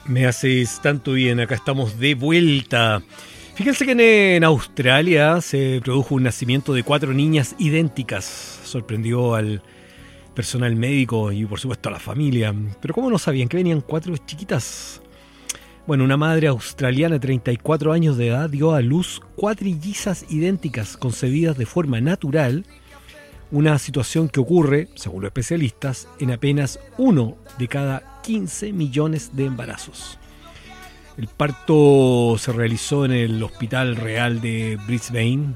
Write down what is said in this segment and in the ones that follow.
Me haces tanto bien, acá estamos de vuelta. Fíjense que en Australia se produjo un nacimiento de 4 niñas idénticas. Sorprendió al personal médico y por supuesto a la familia. Pero ¿cómo no sabían que venían 4 chiquitas? Bueno, una madre australiana de 34 años de edad dio a luz cuatrillizas idénticas concebidas de forma natural. Una situación que ocurre, según los especialistas, en apenas 1 de cada 15 millones de embarazos. El parto se realizó en el Hospital Real de Brisbane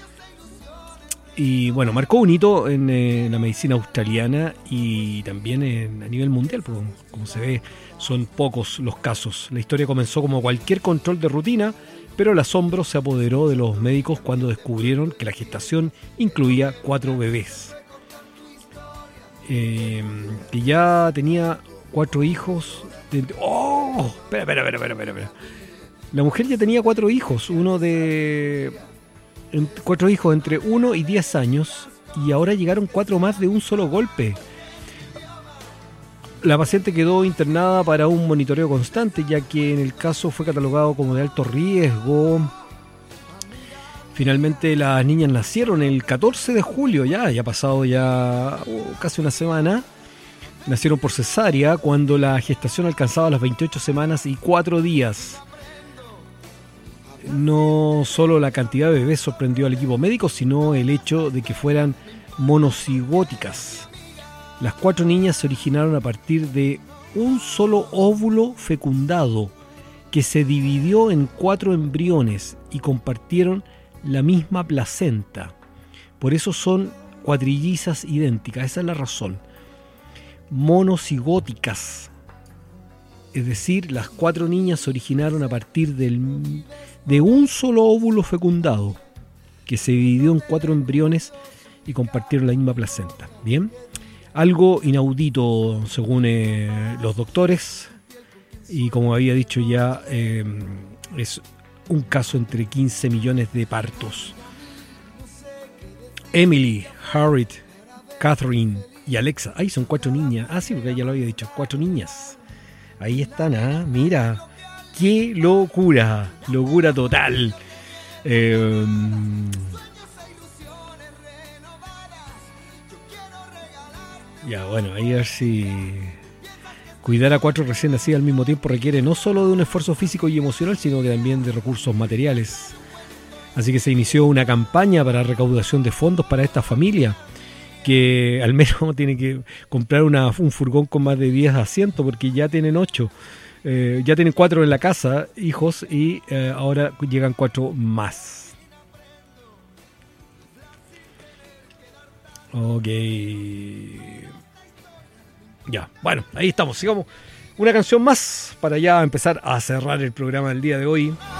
y bueno, marcó un hito en la medicina australiana y también a nivel mundial, porque como se ve son pocos los casos. La historia comenzó como cualquier control de rutina, pero el asombro se apoderó de los médicos cuando descubrieron que la gestación incluía 4 bebés. Que ya tenía 4 hijos. ¡Oh! Espera. La mujer ya tenía 4 hijos. 4 hijos entre 1 y 10 años. Y ahora llegaron 4 más de un solo golpe. La paciente quedó internada para un monitoreo constante, ya que en el caso fue catalogado como de alto riesgo. Finalmente las niñas nacieron el 14 de julio, ya ha pasado casi una semana. Nacieron por cesárea cuando la gestación alcanzaba las 28 semanas y 4 días. No solo la cantidad de bebés sorprendió al equipo médico, sino el hecho de que fueran monocigóticas. Las 4 niñas se originaron a partir de un solo óvulo fecundado que se dividió en 4 embriones y compartieron la misma placenta. Por eso son cuatrillizas idénticas, esa es la razón. Monocigóticas. Es decir, las 4 niñas se originaron a partir de un solo óvulo fecundado que se dividió en 4 embriones y compartieron la misma placenta. Bien. Algo inaudito según los doctores y como había dicho ya es un caso entre 15 millones de partos. Emily, Harriet, Catherine y Alexa. Ahí son 4 niñas. Ah, sí, porque ya lo había dicho. 4 niñas. Ahí están, mira. ¡Qué locura! Locura total. Ya, bueno, ahí a ver si cuidar a 4 recién nacidas al mismo tiempo requiere no solo de un esfuerzo físico y emocional, sino que también de recursos materiales. Así que se inició una campaña para recaudación de fondos para esta familia, que al menos tiene que comprar un furgón con más de 10 asientos, porque ya tienen 8. Ya tienen 4 en la casa, hijos, y ahora llegan 4 más. Ok. Ya, bueno, ahí estamos. Sigamos una canción más para ya empezar a cerrar el programa del día de hoy.